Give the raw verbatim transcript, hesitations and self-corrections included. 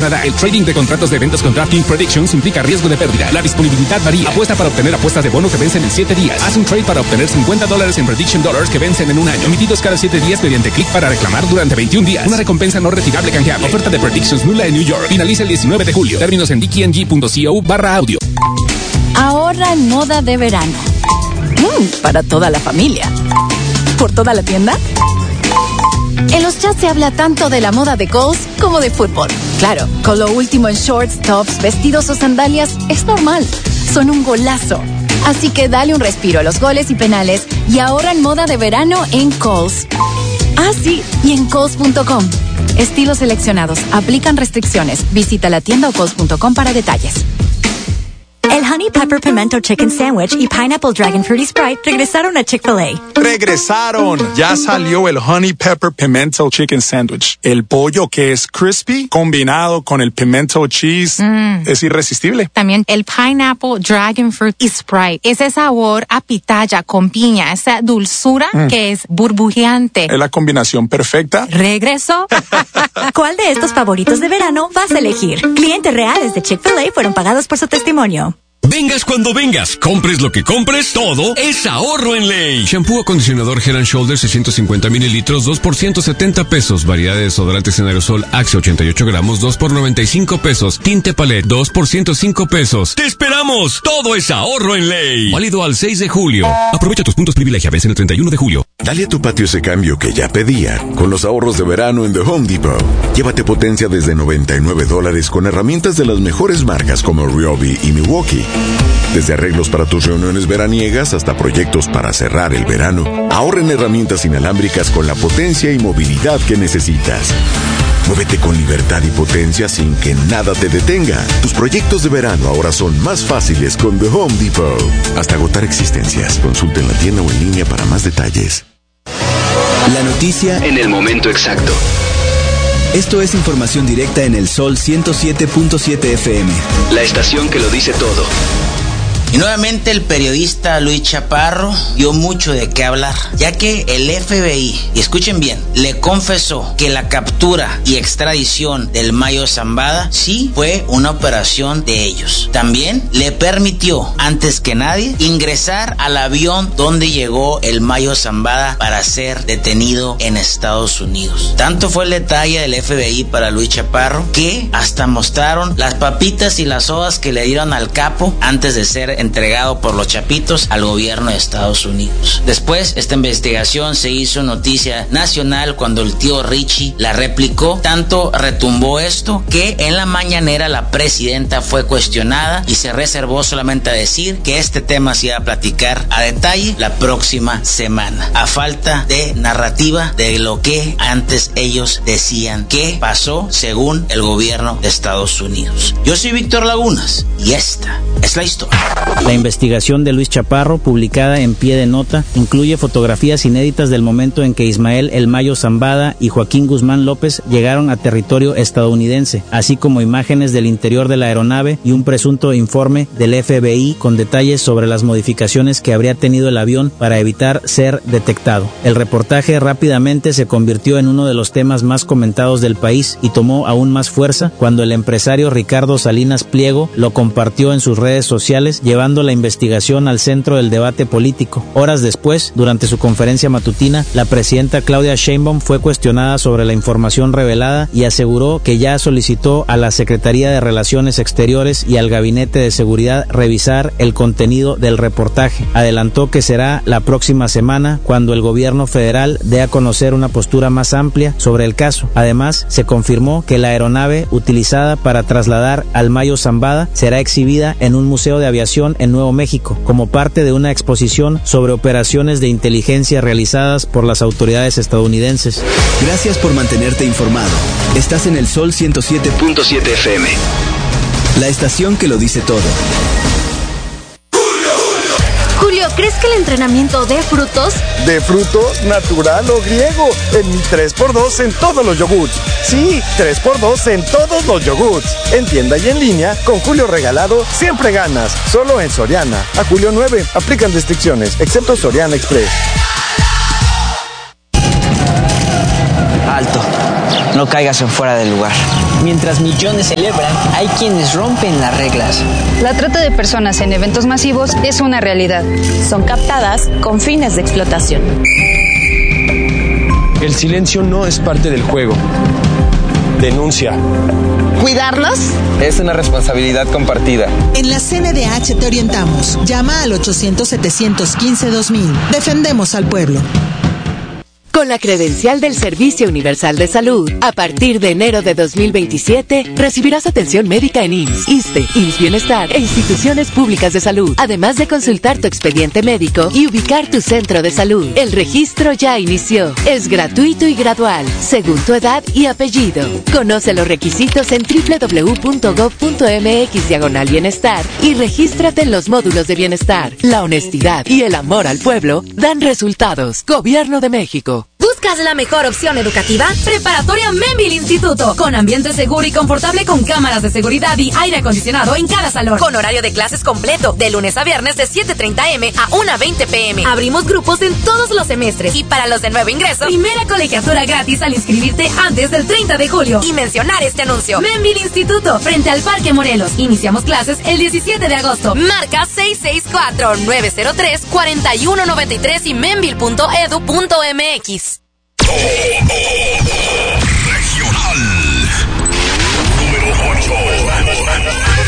Canadá. El trading de contratos de eventos con DraftKings Predictions implica riesgo de pérdida. La disponibilidad varía. Apuesta para obtener apuestas de bono que vencen en siete días. Haz un trade para obtener cincuenta dólares en Prediction Dollars que vencen en un año. Emitidos cada siete días mediante clic para reclamar durante veintiún días. Una recompensa no retirable canjeable. Oferta de Predictions nula en New York. Finaliza el diecinueve de julio. Términos en dkng.co barra audio. Ahorra en moda de verano. Mm, para toda la familia. ¿Por toda la tienda? En los chats se habla tanto de la moda de Kohl's como de fútbol. Claro, con lo último en shorts, tops, vestidos o sandalias es normal. Son un golazo. Así que dale un respiro a los goles y penales y ahorra en moda de verano en Kohl's. Ah, sí, y en Kohl's punto com. Estilos seleccionados. Aplican restricciones. Visita la tienda o Kohl's punto com para detalles. El Honey Pepper Pimento Chicken Sandwich y Pineapple Dragon Fruity Sprite regresaron a Chick-fil-A. ¡Regresaron! Ya salió el Honey Pepper Pimento Chicken Sandwich. El pollo que es crispy combinado con el pimento cheese mm. es irresistible. También el Pineapple Dragon Fruity Sprite. Ese sabor a pitaya con piña, esa dulzura mm. que es burbujeante. Es la combinación perfecta. ¿Regresó? ¿Cuál de estos favoritos de verano vas a elegir? Clientes reales de Chick-fil-A fueron pagados por su testimonio. Vengas cuando vengas, compres lo que compres, todo es ahorro en Ley. Shampoo acondicionador Head and Shoulders seiscientos cincuenta mililitros, dos por ciento setenta pesos. Variedad de desodorantes en aerosol Axe ochenta y ocho gramos, dos por noventa y cinco pesos. Tinte Palette, dos por ciento cinco pesos. ¡Te esperamos! Todo es ahorro en Ley. Válido al seis de julio. Aprovecha tus puntos privilegia, vencen el treinta y uno de julio. Dale a tu patio ese cambio que ya pedía con los ahorros de verano en The Home Depot. Llévate potencia desde noventa y nueve dólares con herramientas de las mejores marcas como Ryobi y Milwaukee. Desde arreglos para tus reuniones veraniegas hasta proyectos para cerrar el verano, ahorra en herramientas inalámbricas con la potencia y movilidad que necesitas. Muévete con libertad y potencia sin que nada te detenga. Tus proyectos de verano ahora son más fáciles con The Home Depot. Hasta agotar existencias. Consulta en la tienda o en línea para más detalles. La noticia en el momento exacto. Esto es información directa en el Sol ciento siete punto siete F M. La estación que lo dice todo. Y nuevamente el periodista Luis Chaparro dio mucho de qué hablar, ya que el F B I, y escuchen bien, le confesó que la captura y extradición del Mayo Zambada sí fue una operación de ellos. También le permitió, antes que nadie, ingresar al avión donde llegó el Mayo Zambada para ser detenido en Estados Unidos. Tanto fue el detalle del F B I para Luis Chaparro que hasta mostraron las papitas y las sodas que le dieron al capo antes de ser entregado por los chapitos al gobierno de Estados Unidos. Después, esta investigación se hizo noticia nacional cuando el tío Richie la replicó. Tanto retumbó esto que en la mañanera la presidenta fue cuestionada y se reservó solamente a decir que este tema se iba a platicar a detalle la próxima semana, a falta de narrativa de lo que antes ellos decían que pasó según el gobierno de Estados Unidos. Yo soy Víctor Lagunas y esta es la historia. La investigación de Luis Chaparro, publicada en Pie de Nota, incluye fotografías inéditas del momento en que Ismael El Mayo Zambada y Joaquín Guzmán López llegaron a territorio estadounidense, así como imágenes del interior de la aeronave y un presunto informe del F B I con detalles sobre las modificaciones que habría tenido el avión para evitar ser detectado. El reportaje rápidamente se convirtió en uno de los temas más comentados del país y tomó aún más fuerza cuando el empresario Ricardo Salinas Pliego lo compartió en sus redes sociales, llevando la investigación al centro del debate político. Horas después, durante su conferencia matutina, la presidenta Claudia Sheinbaum fue cuestionada sobre la información revelada y aseguró que ya solicitó a la Secretaría de Relaciones Exteriores y al Gabinete de Seguridad revisar el contenido del reportaje. Adelantó que será la próxima semana cuando el gobierno federal dé a conocer una postura más amplia sobre el caso. Además, se confirmó que la aeronave utilizada para trasladar al Mayo Zambada será exhibida en un museo de aviación en Nuevo México, como parte de una exposición sobre operaciones de inteligencia realizadas por las autoridades estadounidenses. Gracias por mantenerte informado. Estás en el Sol ciento siete punto siete F M. La estación que lo dice todo. Julio, ¿crees que el entrenamiento dé frutos? ¿De frutos, natural o griego? En mi tres por dos en todos los yogurts. Sí, tres por dos en todos los yogurts. En tienda y en línea, con Julio regalado, siempre ganas. Solo en Soriana. A julio nueve, aplican restricciones, excepto Soriana Express. Alto. no caigas en fuera del lugar. Mientras millones celebran, hay quienes rompen las reglas. La trata de personas en eventos masivos es una realidad. Son captadas con fines de explotación. El silencio no es parte del juego. Denuncia. ¿Cuidarlos? Es una responsabilidad compartida. En la C N D H te orientamos. Llama al ochocientos, setecientos quince, dos mil. Defendemos al pueblo. Con la credencial del Servicio Universal de Salud, a partir de enero de dos mil veintisiete, recibirás atención médica en I M S S, ISSSTE, I M S S Bienestar e instituciones públicas de salud, además de consultar tu expediente médico y ubicar tu centro de salud. El registro ya inició. Es gratuito y gradual, según tu edad y apellido. Conoce los requisitos en doble u doble u doble u punto gob punto eme equis diagonal bienestar y regístrate en los módulos de bienestar. La honestidad y el amor al pueblo dan resultados. Gobierno de México. ¿Buscas la mejor opción educativa? Preparatoria Memville Instituto, con ambiente seguro y confortable con cámaras de seguridad y aire acondicionado en cada salón. Con horario de clases completo, de lunes a viernes de siete treinta eme a una veinte pe eme. Abrimos grupos en todos los semestres y para los de nuevo ingreso, primera colegiatura gratis al inscribirte antes del treinta de julio. Y mencionar este anuncio. Memville Instituto, frente al Parque Morelos. Iniciamos clases el diecisiete de agosto. Marca seis seis cuatro, nueve cero tres, cuatro uno nueve tres y memville punto edu punto eme equis. Regional número ocho.